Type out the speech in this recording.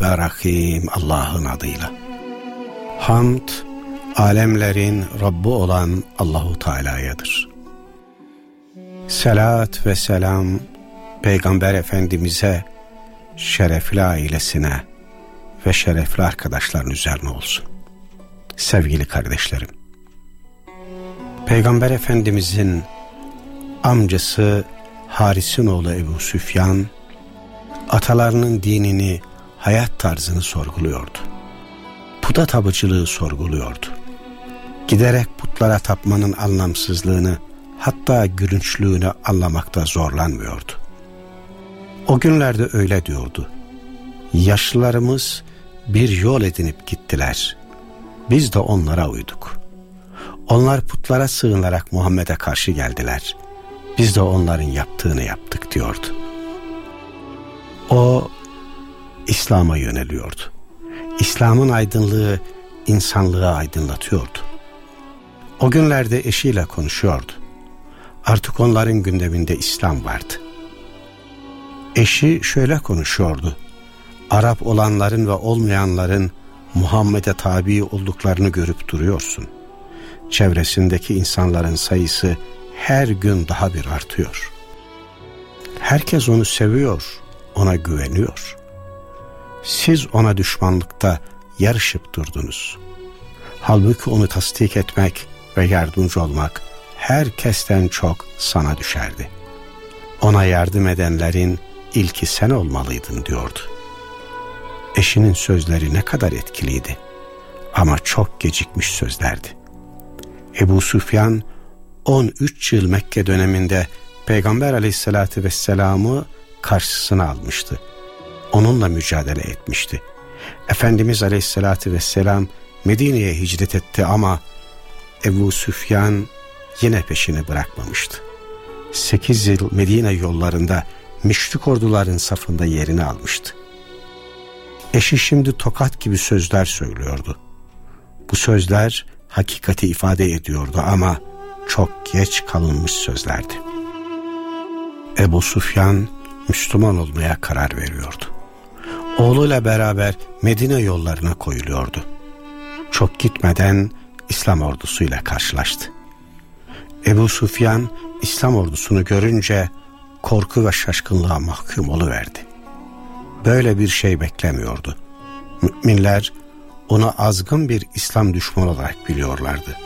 ve Rahim Allah'ın adıyla. Hamd, alemlerin Rabbi olan Allahu Teala'yadır. Selat ve selam Peygamber Efendimiz'e, şerefli ailesine ve şerefli arkadaşların üzerine olsun. Sevgili kardeşlerim, Peygamber Efendimiz'in amcası Haris'in oğlu Ebu Süfyan, atalarının dinini, hayat tarzını sorguluyordu. Puta tapıcılığı sorguluyordu. Giderek putlara tapmanın anlamsızlığını, hatta gülünçlüğünü anlamakta zorlanmıyordu. O günlerde öyle diyordu: yaşlılarımız bir yol edinip gittiler. Biz de onlara uyduk. Onlar putlara sığınarak Muhammed'e karşı geldiler. Biz de onların yaptığını yaptık diyordu. O İslam'a yöneliyordu. İslam'ın aydınlığı insanlığı aydınlatıyordu. O günlerde eşiyle konuşuyordu. Artık onların gündeminde İslam vardı. Eşi şöyle konuşuyordu: Arap olanların ve olmayanların Muhammed'e tabi olduklarını görüp duruyorsun. Çevresindeki insanların sayısı her gün daha bir artıyor. Herkes onu seviyor, ona güveniyor. Siz ona düşmanlıkta yarışıp durdunuz. Halbuki onu tasdik etmek ve yardımcı olmak herkesten çok sana düşerdi. Ona yardım edenlerin ilki sen olmalıydın diyordu. Eşinin sözleri ne kadar etkiliydi. Ama çok gecikmiş sözlerdi. Ebu Süfyan 13 yıl Mekke döneminde Peygamber Aleyhisselatü Vesselam'ı karşısına almıştı. Onunla mücadele etmişti. Efendimiz Aleyhisselatü Vesselam Medine'ye hicret etti ama Ebu Süfyan yine peşini bırakmamıştı. 8 yıl Medine yollarında müşrik orduların safında yerini almıştı. Eşi şimdi tokat gibi sözler söylüyordu. Bu sözler hakikati ifade ediyordu ama çok geç kalınmış sözlerdi. Ebu Süfyan Müslüman olmaya karar veriyordu. Oğluyla beraber Medine yollarına koyuluyordu. Çok gitmeden İslam ordusuyla karşılaştı. Ebu Süfyan İslam ordusunu görünce korku ve şaşkınlığa mahkum oluverdi. Böyle bir şey beklemiyordu. Müminler onu azgın bir İslam düşmanı olarak biliyorlardı.